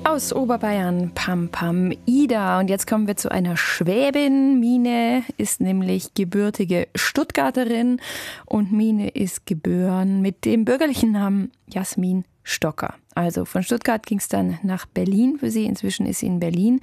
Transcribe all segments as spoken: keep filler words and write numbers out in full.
Aus Oberbayern, Pam Pam Ida. Und jetzt kommen wir zu einer Schwäbin. Mine ist nämlich gebürtige Stuttgarterin und Mine ist geboren mit dem bürgerlichen Namen Jasmin Stocker. Also von Stuttgart ging es dann nach Berlin für sie. Inzwischen ist sie in Berlin.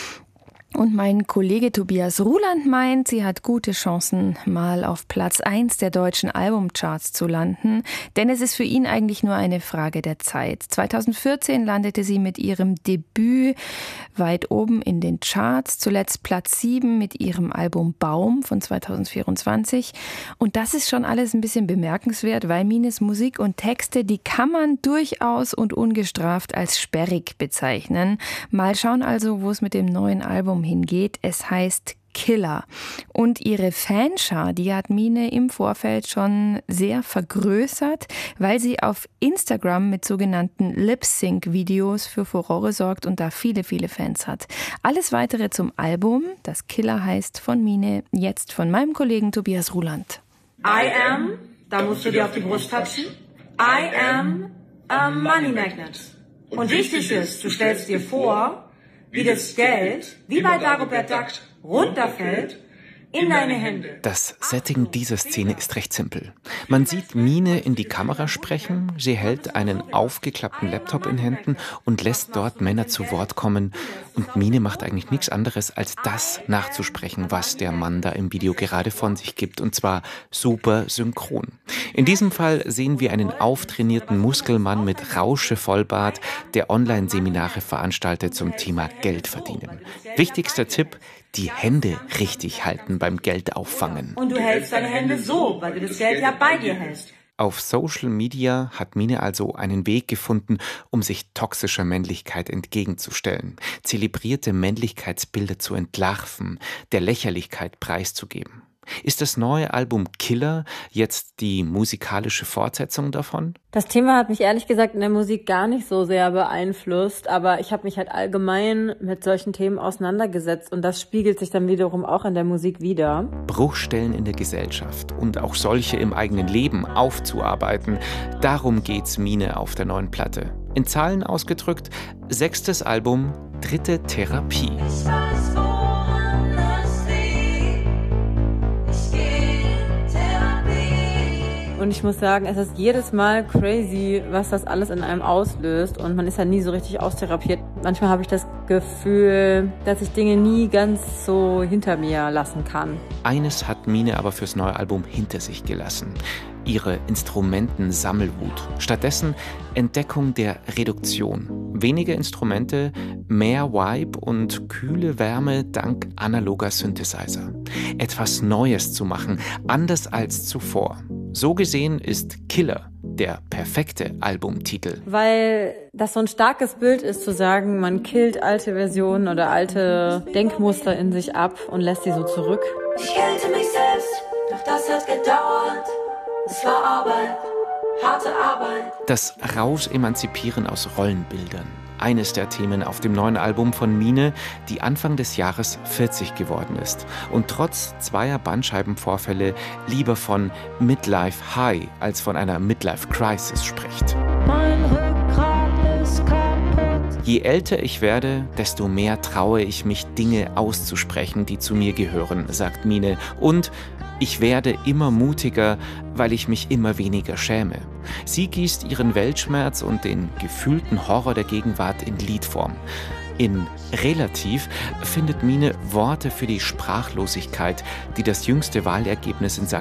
Und mein Kollege Tobias Ruland meint, sie hat gute Chancen, mal auf Platz eins der deutschen Albumcharts zu landen. Denn es ist für ihn eigentlich nur eine Frage der Zeit. zweitausendvierzehn landete sie mit ihrem Debüt weit oben in den Charts. Zuletzt Platz sieben mit ihrem Album Baum von zweitausendvierundzwanzig. Und das ist schon alles ein bisschen bemerkenswert, weil Mines Musik und Texte, die kann man durchaus und ungestraft als sperrig bezeichnen. Mal schauen also, wo es mit dem neuen Album hingeht. Es heißt Killer. Und ihre Fanschar, die hat Mine im Vorfeld schon sehr vergrößert, weil sie auf Instagram mit sogenannten Lip-Sync-Videos für Furore sorgt und da viele, viele Fans hat. Alles Weitere zum Album, das Killer heißt, von Mine, jetzt von meinem Kollegen Tobias Ruland. I am, da musst du dir auf die Brust touchen, I am a money magnet. Und wichtig ist, du stellst dir vor, wie das Geld, wie bei Dagobert Duck, runterfällt in deine Hände. Das Setting dieser Szene ist recht simpel. Man sieht Mine in die Kamera sprechen, sie hält einen aufgeklappten Laptop in Händen und lässt dort Männer zu Wort kommen. Und Mine macht eigentlich nichts anderes, als das nachzusprechen, was der Mann da im Video gerade von sich gibt. Und zwar super synchron. In diesem Fall sehen wir einen auftrainierten Muskelmann mit Rauschevollbart, der Online-Seminare veranstaltet zum Thema Geld verdienen. Wichtigster Tipp: die Hände richtig halten beim Geld auffangen. Und du hältst deine Hände so, weil du das Geld ja bei dir hältst. Auf Social Media hat Mine also einen Weg gefunden, um sich toxischer Männlichkeit entgegenzustellen, zelebrierte Männlichkeitsbilder zu entlarven, der Lächerlichkeit preiszugeben. Ist das neue Album Killer jetzt die musikalische Fortsetzung davon? Das Thema hat mich ehrlich gesagt in der Musik gar nicht so sehr beeinflusst, aber ich habe mich halt allgemein mit solchen Themen auseinandergesetzt und das spiegelt sich dann wiederum auch in der Musik wider. Bruchstellen in der Gesellschaft und auch solche im eigenen Leben aufzuarbeiten, darum geht's Mine auf der neuen Platte. In Zahlen ausgedrückt, sechstes Album, dritte Therapie. Ich weiß, woran es liegt. Ich gehe in Therapie. Und ich muss sagen, es ist jedes Mal crazy, was das alles in einem auslöst und man ist ja nie so richtig austherapiert. Manchmal habe ich das Gefühl, dass ich Dinge nie ganz so hinter mir lassen kann. Eines hat Mine aber fürs neue Album hinter sich gelassen: ihre Instrumentensammelwut. Stattdessen Entdeckung der Reduktion. Weniger Instrumente, mehr Vibe und kühle Wärme dank analoger Synthesizer. Etwas Neues zu machen, anders als zuvor. So gesehen ist Killer der perfekte Albumtitel. Weil das so ein starkes Bild ist, zu sagen, man killt alte Versionen oder alte Denkmuster in sich ab und lässt sie so zurück. Ich kälte mich selbst, doch das hat gedauert. Es war Arbeit, harte Arbeit. Das Rausemanzipieren aus Rollenbildern. Eines der Themen auf dem neuen Album von Mine, die Anfang des Jahres vierzig geworden ist und trotz zweier Bandscheibenvorfälle lieber von Midlife High als von einer Midlife Crisis spricht. Mein Rückgrat ist kaputt. Je älter ich werde, desto mehr traue ich mich, Dinge auszusprechen, die zu mir gehören, sagt Mine. Und ich werde immer mutiger, weil ich mich immer weniger schäme. Sie gießt ihren Weltschmerz und den gefühlten Horror der Gegenwart in Liedform. In Relativ findet Mine Worte für die Sprachlosigkeit, die das jüngste Wahlergebnis in